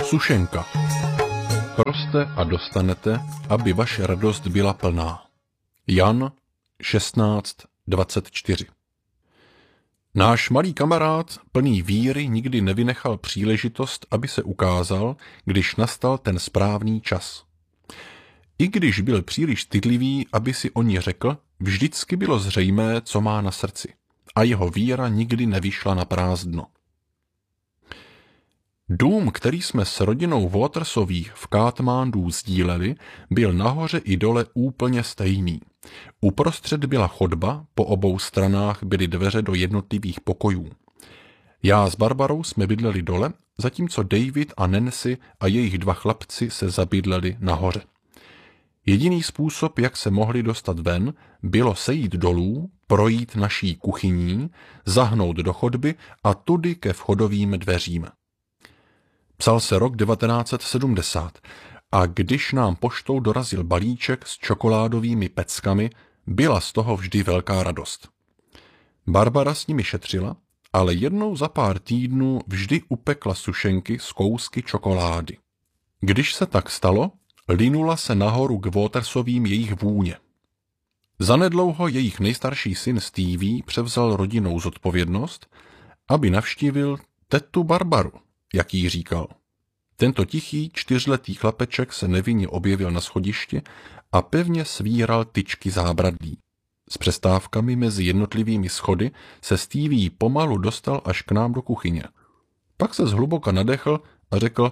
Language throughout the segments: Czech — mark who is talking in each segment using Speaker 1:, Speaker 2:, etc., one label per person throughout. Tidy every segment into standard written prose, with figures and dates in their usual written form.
Speaker 1: Sušenka. Proste a dostanete, aby vaše radost byla plná. Jan 16:24. Náš malý kamarád, plný víry, nikdy nevynechal příležitost, aby se ukázal, když nastal ten správný čas. I když byl příliš stydlivý, aby si o ní řekl, vždycky bylo zřejmé, co má na srdci. A jeho víra nikdy nevyšla na prázdno. Dům, který jsme s rodinou Watersových v Katmandu sdíleli, byl nahoře i dole úplně stejný. Uprostřed byla chodba, po obou stranách byly dveře do jednotlivých pokojů. Já s Barbarou jsme bydleli dole, zatímco David a Nancy a jejich 2 chlapci se zabydleli nahoře. Jediný způsob, jak se mohli dostat ven, bylo sejít dolů, projít naší kuchyní, zahnout do chodby a tudy ke vchodovým dveřím. Psal se rok 1970 a když nám poštou dorazil balíček s čokoládovými peckami, byla z toho vždy velká radost. Barbara s nimi šetřila, ale jednou za pár týdnů vždy upekla sušenky s kousky čokolády. Když se tak stalo, linula se nahoru k Watersovým jejich vůně. Zanedlouho jejich nejstarší syn Stevie převzal rodinnou zodpovědnost, aby navštívil tetu Barbaru, jak jí říkal. Tento tichý 4letý chlapeček se nevinně objevil na schodišti a pevně svíral tyčky zábradlí. S přestávkami mezi jednotlivými schody se Stevie pomalu dostal až k nám do kuchyně. Pak se zhluboka nadechl a řekl,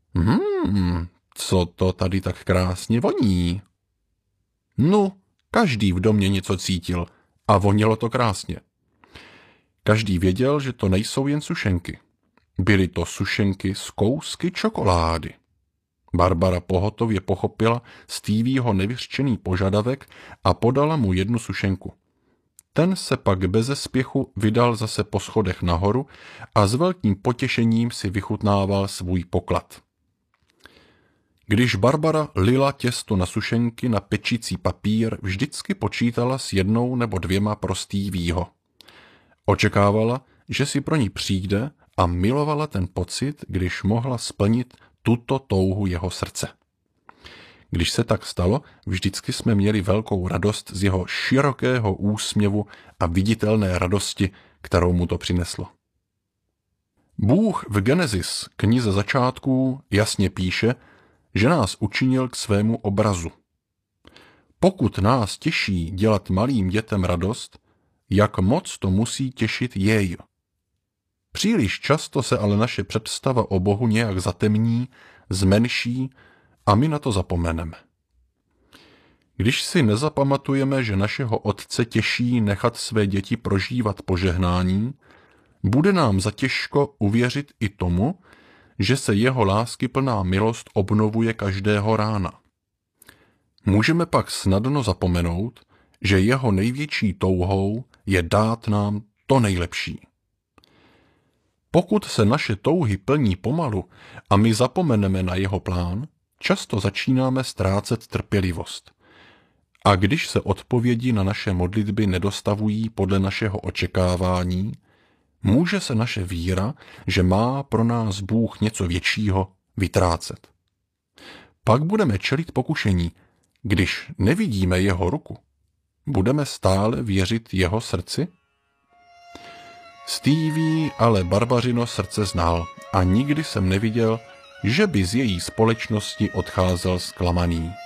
Speaker 1: co to tady tak krásně voní. No, každý v domě něco cítil a vonilo to krásně. Každý věděl, že to nejsou jen sušenky. Byly to sušenky s kousky čokolády. Barbara pohotově pochopila Stevieho nevyřčený požadavek a podala mu 1 sušenku. Ten se pak beze spěchu vydal zase po schodech nahoru a s velkým potěšením si vychutnával svůj poklad. Když Barbara lila těsto na sušenky na pečící papír, vždycky počítala s 1 nebo 2 pro Stevieho. Očekávala, že si pro ní přijde a milovala ten pocit, když mohla splnit tuto touhu jeho srdce. Když se tak stalo, vždycky jsme měli velkou radost z jeho širokého úsměvu a viditelné radosti, kterou mu to přineslo. Bůh v Genesis, knize začátků, jasně píše, že nás učinil k svému obrazu. Pokud nás těší dělat malým dětem radost, jak moc to musí těšit jej. Příliš často se ale naše představa o Bohu nějak zatemní, zmenší a my na to zapomeneme. Když si nezapamatujeme, že našeho Otce těší nechat své děti prožívat požehnání, bude nám zatěžko uvěřit i tomu, že se jeho láskyplná milost obnovuje každého rána. Můžeme pak snadno zapomenout, že jeho největší touhou je dát nám to nejlepší. Pokud se naše touhy plní pomalu a my zapomeneme na jeho plán, často začínáme ztrácet trpělivost. A když se odpovědi na naše modlitby nedostavují podle našeho očekávání, může se naše víra, že má pro nás Bůh něco většího, vytrácet. Pak budeme čelit pokušení, když nevidíme jeho ruku. Budeme stále věřit jeho srdci? Stevie ale Barbařino srdce znal a nikdy jsem neviděl, že by z její společnosti odcházel zklamaný.